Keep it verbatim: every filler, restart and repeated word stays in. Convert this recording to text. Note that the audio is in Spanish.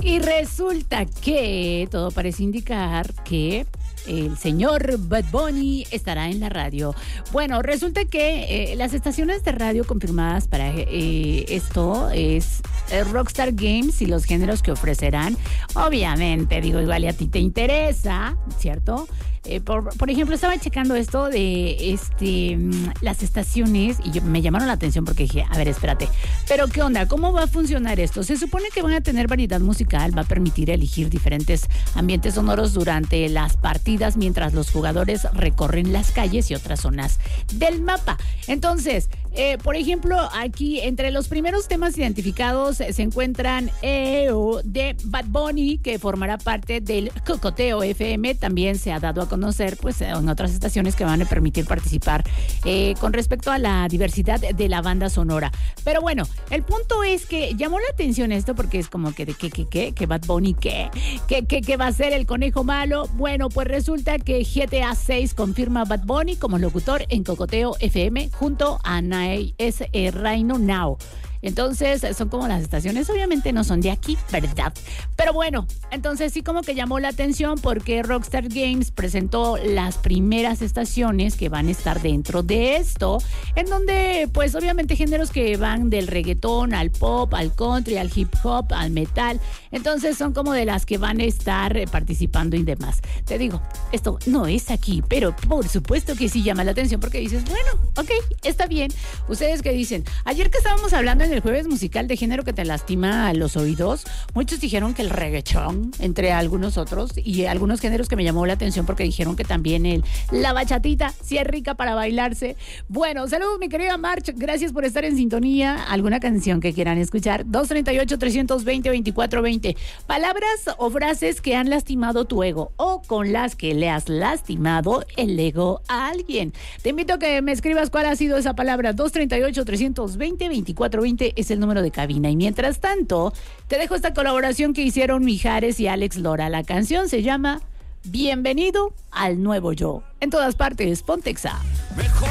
Y resulta que todo parece indicar que el señor Bad Bunny estará en la radio. Bueno, resulta que eh, las estaciones de radio confirmadas para eh, esto es eh, Rockstar Games y los géneros que ofrecerán. Obviamente, digo, igual y a ti te interesa, ¿cierto? Eh, por, por ejemplo, estaba checando esto de este las estaciones y yo, me llamaron la atención porque dije, a ver, espérate, pero ¿qué onda? ¿Cómo va a funcionar esto? Se supone que van a tener variedad musical, va a permitir elegir diferentes ambientes sonoros durante las partidas mientras los jugadores recorren las calles y otras zonas del mapa. Entonces, eh, por ejemplo, aquí entre los primeros temas identificados eh, se encuentran E O de Bad Bunny, que formará parte del Cocoteo F M. También se ha dado a conocer pues en otras estaciones que van a permitir participar eh, con respecto a la diversidad de la banda sonora. Pero bueno, el punto es que llamó la atención esto porque es como que de qué, qué, qué, que Bad Bunny, qué, qué, qué, qué va a ser el conejo malo. Bueno, pues resulta que G T A seis confirma a Bad Bunny como locutor en Cocoteo F M junto a Nay S. Reino Now. Entonces, son como las estaciones, obviamente no son de aquí, ¿verdad? Pero bueno, entonces sí como que llamó la atención porque Rockstar Games presentó las primeras estaciones que van a estar dentro de esto, en donde pues obviamente géneros que van del reggaetón al pop, al country, al hip hop, al metal. Entonces son como de las que van a estar participando y demás. Te digo, esto no es aquí, pero por supuesto que sí llama la atención porque dices, bueno, ok, está bien. ¿Ustedes qué dicen? Ayer que estábamos hablando en el jueves musical de género que te lastima a los oídos, muchos dijeron que el reggaetón, entre algunos otros, y algunos géneros que me llamó la atención porque dijeron que también el, la bachatita sí es rica para bailarse. Bueno, saludos mi querida March, gracias por estar en sintonía. ¿Alguna canción que quieran escuchar? dos treinta y ocho, trescientos veinte, veinticuatro veinte. Palabras o frases que han lastimado tu ego o con las que le has lastimado el ego a alguien. Te invito a que me escribas cuál ha sido esa palabra. dos treinta y ocho, trescientos veinte, veinticuatro veinte es el número de cabina. Y mientras tanto, te dejo esta colaboración que hicieron Mijares y Alex Lora. La canción se llama Bienvenido al Nuevo Yo. En todas partes, Pontexa.